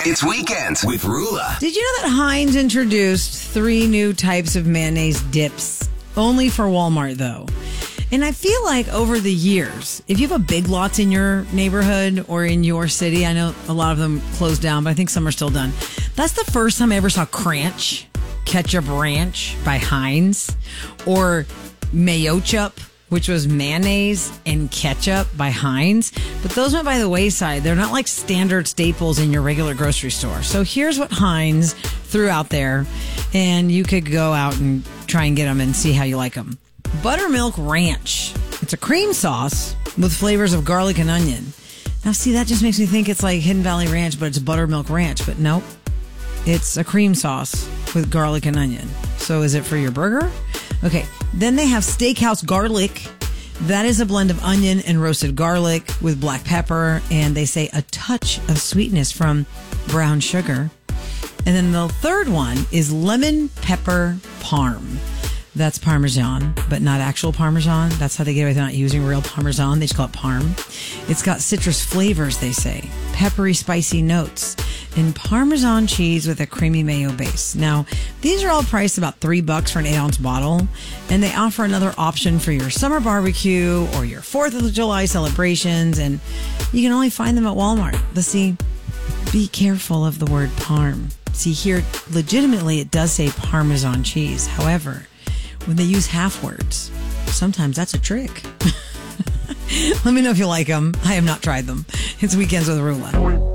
It's Weekends with Rula. Did you know that Heinz introduced 3 new types of mayonnaise dips? Only for Walmart, though. And I feel like over the years, if you have a Big Lots in your neighborhood or in your city, I know a lot of them closed down, but I think some are still done. That's the first time I ever saw Cranch Ketchup Ranch by Heinz, or Mayochup, which was mayonnaise and ketchup by Heinz. But those went by the wayside. They're not like standard staples in your regular grocery store. So here's what Heinz threw out there, and you could go out and try and get them and see how you like them. Buttermilk Ranch. It's a cream sauce with flavors of garlic and onion. Now, see, that just makes me think it's like Hidden Valley Ranch, but it's Buttermilk Ranch. But nope, it's a cream sauce with garlic and onion. So is it for your burger? Okay, then they have Steakhouse Garlic. That is a blend of onion and roasted garlic with black pepper, and they say a touch of sweetness from brown sugar. And then the third one is Lemon Pepper Parm. That's Parmesan, but not actual Parmesan. That's how they get away with not using real Parmesan. They just call it Parm. It's got citrus flavors, they say, peppery, spicy notes, and Parmesan cheese with a creamy mayo base. Now, these are all priced about $3 for an 8-ounce bottle, and they offer another option for your summer barbecue or your 4th of July celebrations, and you can only find them at Walmart. Let's see, be careful of the word parm. See, here, legitimately, it does say Parmesan cheese. However, when they use half words, sometimes that's a trick. Let me know if you like them. I have not tried them. It's Weekends with Rula.